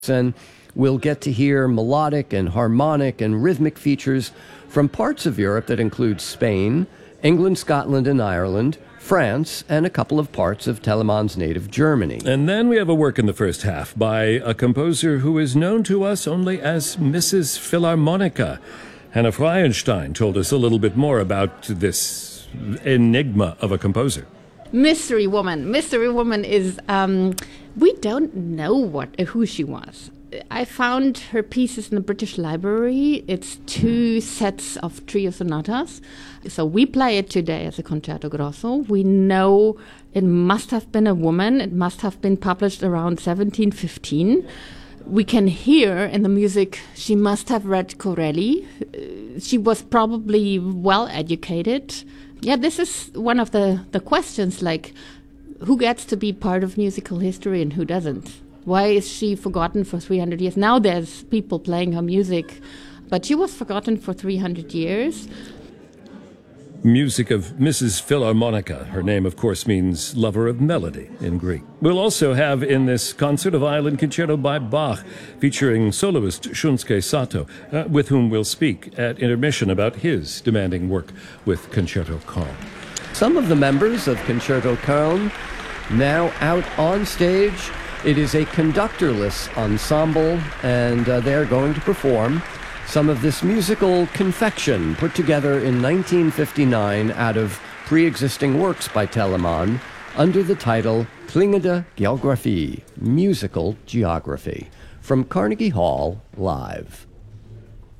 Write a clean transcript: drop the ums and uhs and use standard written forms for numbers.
And we'll get to hear melodic and harmonic and rhythmic features from parts of Europe that include Spain, England, Scotland, and Ireland, France, and a couple of parts of Telemann's native Germany. And then we have a work in the first half by a composer who is known to us only as Mrs. Philharmonica. Hannah Freienstein told us a little bit more about this enigma of a composer. Mystery Woman. Mystery Woman is, we don't know who she was. I found her pieces in the British Library. It's 2 sets of trio sonatas. So we play it today as a concerto grosso. We know it must have been a woman. It must have been published around 1715. We can hear in the music she must have read Corelli. She was probably well educated. Yeah, this is one of the questions, like, who gets to be part of musical history and who doesn't? Why is she forgotten for 300 years? Now there's people playing her music, but she was forgotten for 300 years. Music of Mrs. Philharmonica. Her name, of course, means lover of melody in Greek. We'll also have in this concert a violin concerto by Bach, featuring soloist Shunsuke Sato, with whom we'll speak at intermission about his demanding work with Concerto Köln. Some of the members of Concerto Köln now out on stage. It is a conductorless ensemble, and they're going to perform some of this musical confection put together in 1959 out of pre-existing works by Telemann under the title Klingende Geographie, Musical Geography, from Carnegie Hall, live.